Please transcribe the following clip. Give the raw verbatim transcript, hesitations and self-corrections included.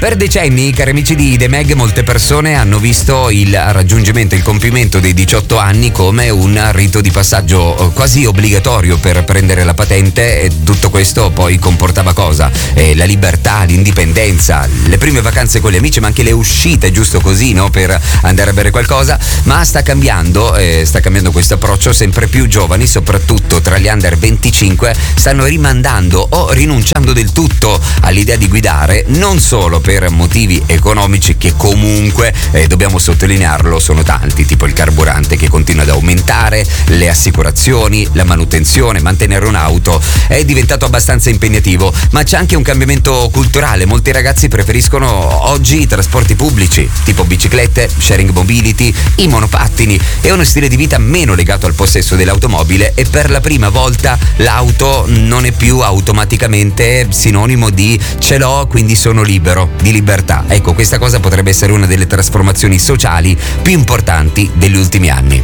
Per decenni, cari amici di The Mag, molte persone hanno visto il raggiungimento, il compimento dei diciotto anni come un rito di passaggio quasi obbligatorio per prendere la patente, e tutto questo poi comportava cosa? Eh, la libertà, l'indipendenza, le prime vacanze con gli amici, ma anche le uscite, giusto così, no? Per andare a bere qualcosa. Ma sta cambiando, eh, sta cambiando questo approccio. Sempre più giovani, soprattutto tra gli under venticinque, stanno rimandando o rinunciando del tutto all'idea di guidare, non solo per motivi economici, che comunque eh, dobbiamo sottolinearlo, sono tanti, tipo il carburante che continua ad aumentare, le assicurazioni, la manutenzione, mantenere un'auto è diventato abbastanza impegnativo, ma c'è anche un cambiamento culturale. Molti ragazzi preferiscono oggi i trasporti pubblici, tipo biciclette, sharing mobility, i monopattini, e uno stile di vita meno legato al possesso dell'automobile, e per la prima volta l'auto non è più automaticamente sinonimo di ce l'ho quindi sono libero, di libertà. Ecco, questa cosa potrebbe essere una delle trasformazioni sociali più importanti degli ultimi anni.